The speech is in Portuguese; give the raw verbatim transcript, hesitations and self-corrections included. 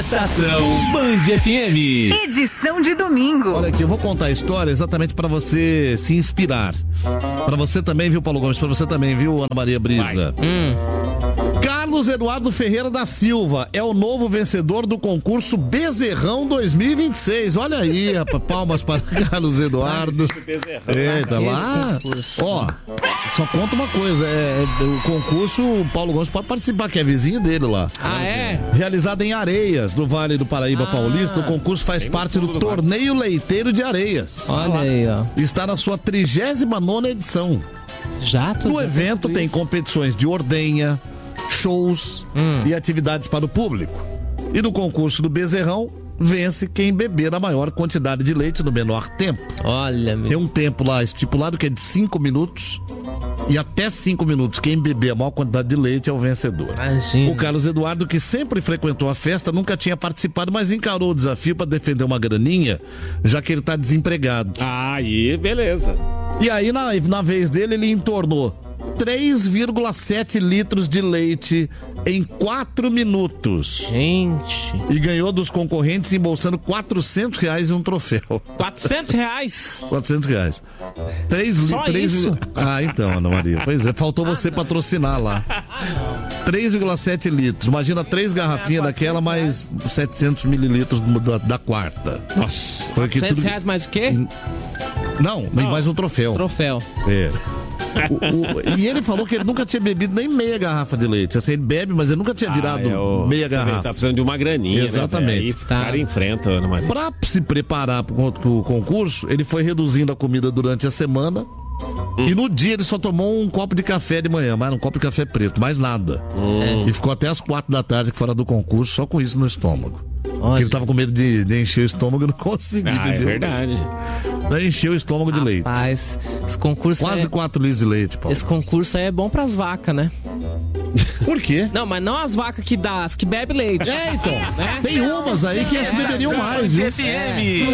Estação Band F M. Edição de domingo. Olha aqui, eu vou contar a história exatamente para você se inspirar. Para você também, viu, Paulo Gomes? Para você também, viu, Ana Maria Brisa? Hum. Carlos Eduardo Ferreira da Silva é o novo vencedor do concurso Bezerrão dois mil e vinte e seis. Olha aí, rapaz, palmas para Carlos Eduardo. Eita, lá. Ó, só conta uma coisa, é, é, o concurso, o Paulo Gomes pode participar, que é vizinho dele lá. Ah, é? Realizado em Areias, no Vale do Paraíba Ah. Paulista, o concurso faz parte do Torneio Leiteiro de Areias. Olha aí, ó. Está na sua trigésima nona edição. Já tudo. No evento tem competições de ordenha, shows Hum. e atividades para o público. E no concurso do Bezerrão, vence quem beber a maior quantidade de leite no menor tempo. Olha, meu. Tem um tempo lá estipulado que é de cinco minutos e até cinco minutos. Quem beber a maior quantidade de leite é o vencedor. Imagina. O Carlos Eduardo, que sempre frequentou a festa, nunca tinha participado, mas encarou o desafio para defender uma graninha, já que ele está desempregado. Aí, beleza. E aí, na, na vez dele, ele entornou três vírgula sete litros de leite em quatro minutos. Gente. E ganhou dos concorrentes embolsando quatrocentos reais em um troféu. quatrocentos reais? quatrocentos reais. três Só litros. isso? Ah, então, Ana Maria. Pois é, faltou você patrocinar lá. três vírgula sete litros. Imagina três garrafinhas daquela, mais setecentos mililitros da, da quarta. Nossa. Foi que quatrocentos tudo- reais mais o quê? Não, nem mais um troféu. Troféu. É. O- o- e ele falou que ele nunca tinha bebido nem meia garrafa de leite. Assim, ele bebe, mas ele nunca tinha virado Ah, é o- meia você vê, garrafa. Tá precisando de uma graninha, Exatamente. né, velho? Aí o Tá. cara enfrenta, Ana Maria. Pra se preparar pro, pro concurso, ele foi reduzindo a comida durante a semana. Hum. E no dia ele só tomou um copo de café de manhã, mas um copo de café preto, mais nada. Hum. E ficou até as quatro da tarde fora do concurso, só com isso no estômago. Porque Olha. ele tava com medo de, de encher o estômago e não conseguia. Ah, é entendeu? verdade. Daí encheu o estômago de leite. Rapaz, esse concurso Quase é... quatro litros de leite, Paulo. Esse concurso aí é bom pras vacas, né? Por quê? Não, mas não as vacas que dá, as que bebem leite. É, então. Né? Tem umas aí que acho que beberiam mais, viu? F M.